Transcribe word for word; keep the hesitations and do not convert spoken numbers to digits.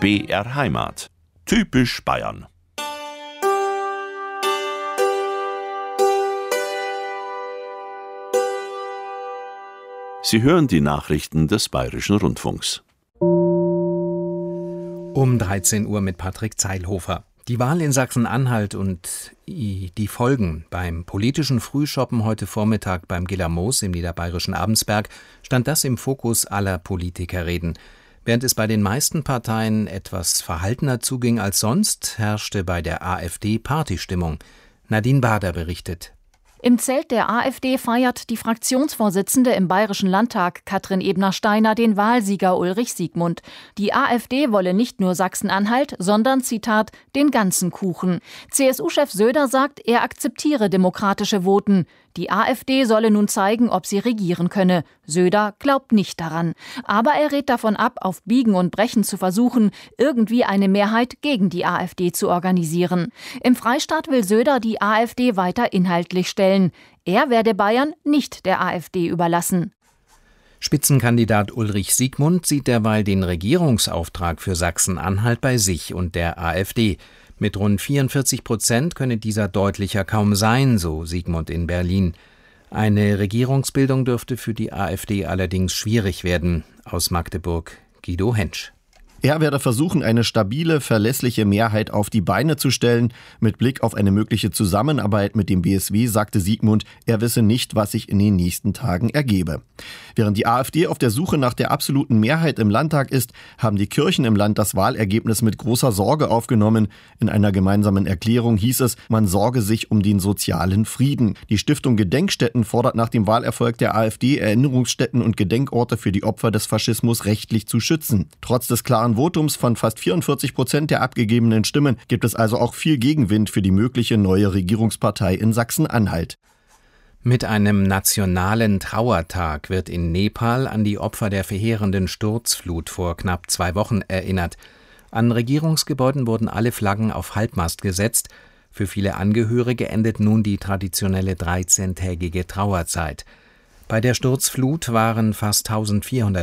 B R Heimat. Typisch Bayern. Sie hören die Nachrichten des Bayerischen Rundfunks. Um dreizehn Uhr mit Patrick Zeilhofer. Die Wahl in Sachsen-Anhalt und die Folgen beim politischen Frühschoppen heute Vormittag beim Gillermoos im niederbayerischen Abensberg stand das im Fokus aller Politikerreden. Während es bei den meisten Parteien etwas verhaltener zuging als sonst, herrschte bei der AfD Partystimmung. Nadine Bader berichtet. Im Zelt der AfD feiert die Fraktionsvorsitzende im Bayerischen Landtag, Katrin Ebner-Steiner, den Wahlsieger Ulrich Siegmund. Die AfD wolle nicht nur Sachsen-Anhalt, sondern, Zitat, den ganzen Kuchen. C S U-Chef Söder sagt, er akzeptiere demokratische Voten. Die AfD solle nun zeigen, ob sie regieren könne. Söder glaubt nicht daran. Aber er rät davon ab, auf Biegen und Brechen zu versuchen, irgendwie eine Mehrheit gegen die AfD zu organisieren. Im Freistaat will Söder die AfD weiter inhaltlich stellen. Er werde Bayern nicht der AfD überlassen. Spitzenkandidat Ulrich Siegmund sieht derweil den Regierungsauftrag für Sachsen-Anhalt bei sich und der AfD. Mit rund vierundvierzig Prozent könne dieser deutlicher kaum sein, so Siegmund in Berlin. Eine Regierungsbildung dürfte für die AfD allerdings schwierig werden. Aus Magdeburg Guido Hentsch. Er werde versuchen, eine stabile, verlässliche Mehrheit auf die Beine zu stellen. Mit Blick auf eine mögliche Zusammenarbeit mit dem B S W sagte Siegmund, er wisse nicht, was sich in den nächsten Tagen ergebe. Während die AfD auf der Suche nach der absoluten Mehrheit im Landtag ist, haben die Kirchen im Land das Wahlergebnis mit großer Sorge aufgenommen. In einer gemeinsamen Erklärung hieß es, man sorge sich um den sozialen Frieden. Die Stiftung Gedenkstätten fordert nach dem Wahlerfolg der AfD, Erinnerungsstätten und Gedenkorte für die Opfer des Faschismus rechtlich zu schützen. Trotz des klaren Votums von fast vierundvierzig Prozent der abgegebenen Stimmen gibt es also auch viel Gegenwind für die mögliche neue Regierungspartei in Sachsen-Anhalt. Mit einem nationalen Trauertag wird in Nepal an die Opfer der verheerenden Sturzflut vor knapp zwei Wochen erinnert. An Regierungsgebäuden wurden alle Flaggen auf Halbmast gesetzt. Für viele Angehörige endet nun die traditionelle dreizehntägige Trauerzeit. Bei der Sturzflut waren fast eintausendvierhundert